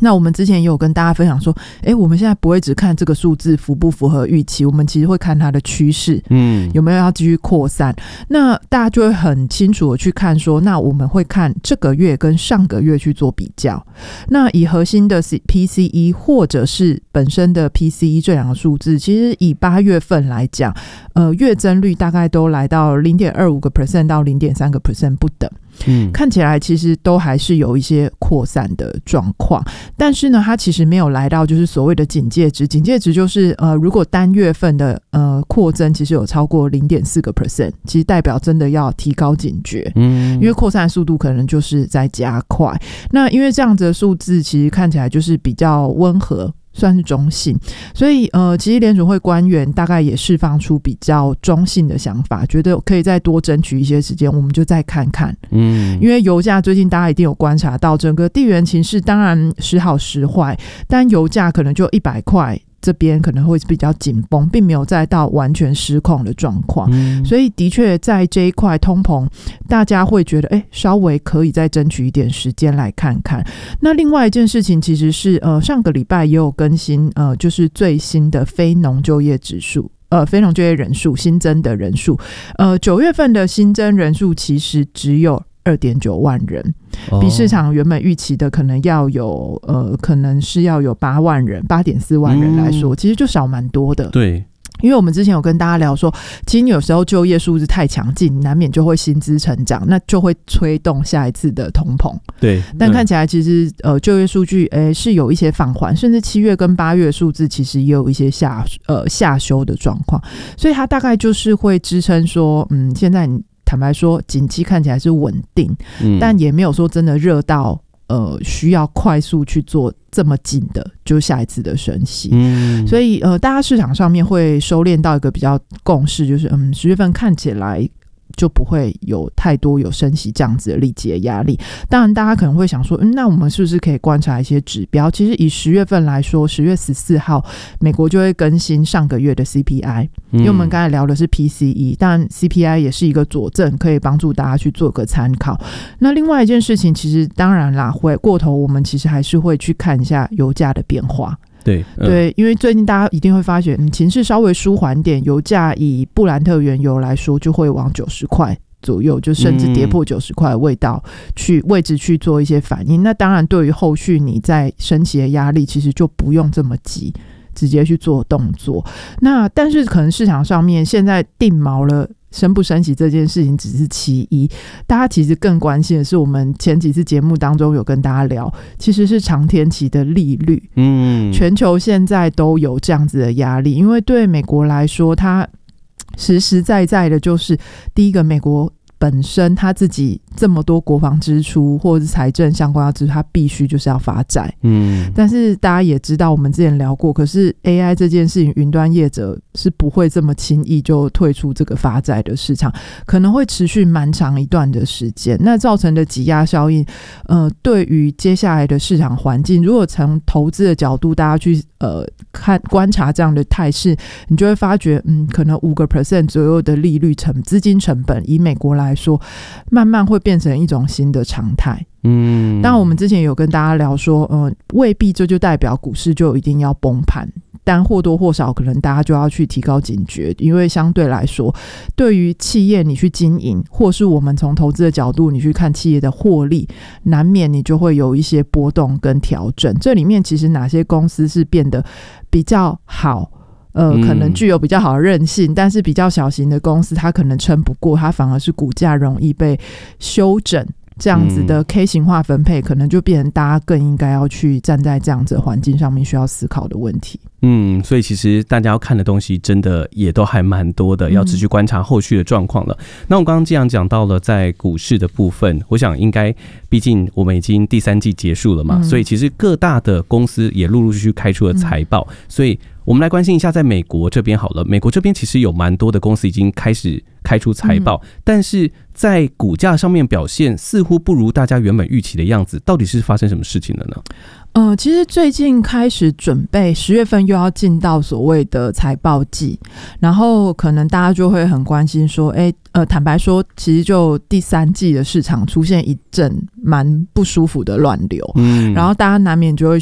那我们之前也有跟大家分享说，我们现在不会只看这个数字符不符合预期，我们其实会看它的趋势，有没有要继续扩散。那大家就会很清楚的去看说，那我们会看这个月跟上个月去做比较。那以核心的 PCE 或者是本身的 PCE 这两个数字，其实以8月份来讲，月增率大概都来到 0.25% 到 0.3% 不等。看起来其实都还是有一些扩散的状况，但是呢它其实没有来到就是所谓的警戒值。警戒值就是如果单月份的扩增其实有超过 0.4%， 其实代表真的要提高警觉，因为扩散速度可能就是在加快。那因为这样子的数字其实看起来就是比较温和，算是中性，所以其实联准会官员大概也释放出比较中性的想法，觉得可以再多争取一些时间，我们就再看看。因为油价最近大家一定有观察到，整个地缘情势当然时好时坏，但油价可能就100块这边可能会比较紧绷，并没有再到完全失控的状况，所以的确在这一块通膨大家会觉得稍微可以再争取一点时间来看看。那另外一件事情其实是上个礼拜也有更新就是最新的非农就业指数，非农就业人数新增的人数，9月份的新增人数其实只有2.9万人，比市场原本预期的可能要有可能是要有8万人 8.4 万人来说，其实就少蛮多的。 对， 因为我们之前有跟大家聊说，其实有时候就业数字太强劲，难免就会薪资成长，那就会推动下一次的通膨。 对， 但看起来其实就业数据是有一些放缓，甚至7月跟8月数字其实也有一些下修的状况，所以它大概就是会支撑说现在坦白说景气看起来是稳定，但也没有说真的热到需要快速去做这么紧的就下一次的升息。所以大家市场上面会收敛到一个比较共识，就是10月份看起来就不会有太多有升息这样子的立即的压力。当然大家可能会想说那我们是不是可以观察一些指标。其实以10月份来说，10月14号美国就会更新上个月的 CPI， 因为我们刚才聊的是 PCE， 但 CPI 也是一个佐证，可以帮助大家去做个参考。那另外一件事情其实当然啦，回过头我们其实还是会去看一下油价的变化。 对， 因为最近大家一定会发觉情势稍微舒缓点，油价以布兰特原油来说就会往90块左右，就甚至跌破90块的位置去做一些反应。那当然对于后续你在升息的压力其实就不用这么急直接去做动作。那但是可能市场上面现在定锚了升不升息这件事情只是其一，大家其实更关心的是我们前几次节目当中有跟大家聊，其实是长天期的利率。全球现在都有这样子的压力，因为对美国来说它实实在在的就是第一个，美国本身他自己这么多国防支出或者是财政相关的支出，他必须就是要发债。但是大家也知道我们之前聊过，可是 AI 这件事情云端业者是不会这么轻易就退出这个发债的市场，可能会持续蛮长一段的时间。那造成的挤压效应对于接下来的市场环境，如果从投资的角度大家去观察这样的态势，你就会发觉可能 5% 左右的利率资金成本以美国来说慢慢会变成一种新的常态。当然我们之前有跟大家聊说未必这就代表股市就一定要崩盘，但或多或少可能大家就要去提高警觉，因为相对来说对于企业你去经营，或是我们从投资的角度你去看企业的获利，难免你就会有一些波动跟调整。这里面其实哪些公司是变得比较好可能具有比较好的韧性，但是比较小型的公司它可能撑不过，它反而是股价容易被修正，这样子的 K 型化分配可能就变成大家更应该要去站在这样子的环境上面需要思考的问题。 所以其实大家要看的东西真的也都还蛮多的，要持续观察后续的状况了。那我刚刚既然讲到了在股市的部分，我想应该毕竟我们已经第3季结束了嘛，所以其实各大的公司也陆陆续续开出了财报，所以我们来关心一下在美国这边好了。美国这边其实有蛮多的公司已经开始开出财报，但是在股价上面表现似乎不如大家原本预期的样子，到底是发生什么事情了呢？ 其实最近开始准备10月份又要进到所谓的财报季，然后可能大家就会很关心说坦白说其实就第3季的市场出现一阵蛮不舒服的乱流，然后大家难免就会